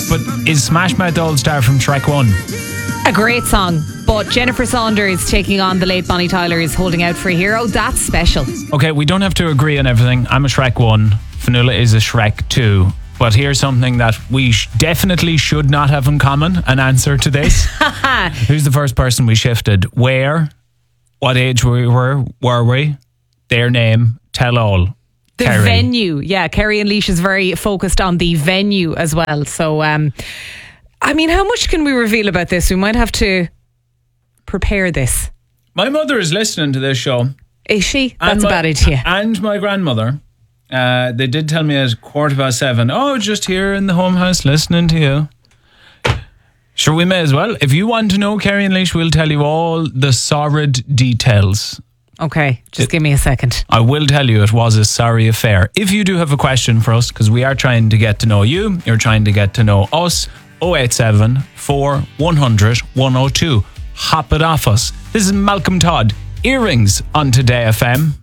But is Smash Mouth All Star from Shrek 1? A great song, but Jennifer Saunders taking on the late Bonnie Tyler is Holding Out for a Hero. That's special. Okay, we don't have to agree on everything. I'm a Shrek 1. Fionnuala is a Shrek 2. But here's something that we definitely should not have in common, an answer to this. Who's the first person we shifted? Where? What age were we? Their name. Tell all. The Kerry. venue. Yeah, Kerry and Leash is very focused on the venue as well. So, I mean, how much can we reveal about this? We might have to prepare this. My mother is listening to this show. Is she? That's a bad idea. And my grandmother. They did tell me at 7:15, oh, just here in the home house listening to you. Sure, we may as well. If you want to know, Kerry and Leash, we'll tell you all the sordid details. Okay, just give me a second. I will tell you it was a sorry affair. If you do have a question for us, because we are trying to get to know you, you're trying to get to know us, 087 4100 102. Hop it off us. This is Malcolm Todd, Earrings on Today FM.